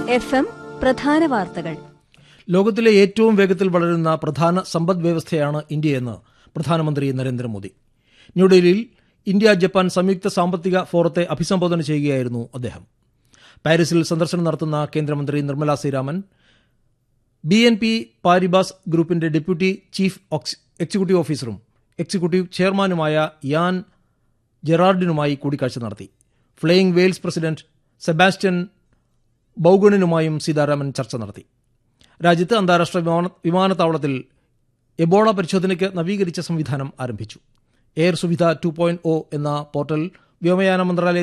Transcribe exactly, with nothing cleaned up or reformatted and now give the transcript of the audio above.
F M പ്രധാന വാർത്തകൾ. ലോകത്തിലെ ഏറ്റവും വേഗത്തിൽ വളരുന്ന പ്രധാന സമ്പദ് വ്യവസ്ഥയാണ് ഇന്ത്യയെന്ന് പ്രധാനമന്ത്രി നരേന്ദ്രമോദി. ന്യൂഡൽഹിയിൽ ഇന്ത്യ ജപ്പാൻ സംയുക്ത സാമ്പത്തിക ഫോറത്തെ അഭിസംബോധന ചെയ്യുകയായിരുന്നു അദ്ദേഹം. പാരീസിൽ സന്ദർശനം നടത്തുന്ന കേന്ദ്രമന്ത്രി Nirmala Sitharaman B N P Paribas ഗ്രൂപ്പിന്റെ ഡെപ്യൂട്ടി ചീഫ് എക്സിക്യൂട്ടീവ് ഓഫീസറും എക്സിക്യൂട്ടീവ് ചെയർമാനുമായ യാൻ ജെറാർഡിനുമായി കൂടിക്കാഴ്ച നടത്തി. Flying Wales president Sebastian ബൌഗണിനുമായും Sitharaman ചർച്ച നടത്തി. രാജ്യത്ത് അന്താരാഷ്ട്ര വിമാനത്താവളത്തിൽ എബോള പരിശോധനയ്ക്ക് നവീകരിച്ച സംവിധാനം ആരംഭിച്ചു. Air Suvidha two point O എന്ന പോർട്ടൽ വ്യോമയാന മന്ത്രാലയ